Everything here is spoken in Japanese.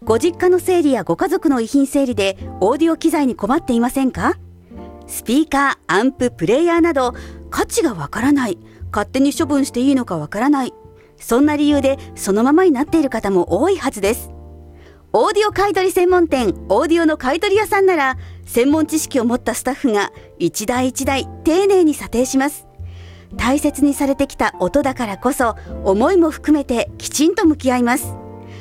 ご実家の整理やご家族の遺品整理でオーディオ機材に困っていませんか？スピーカー、アンプ、プレイヤーなど価値がわからない、勝手に処分していいのかわからない、そんな理由でそのままになっている方も多いはずです。オーディオ買取専門店オーディオの買取屋さんなら、専門知識を持ったスタッフが一台一台丁寧に査定します。大切にされてきた音だからこそ、思いも含めてきちんと向き合います。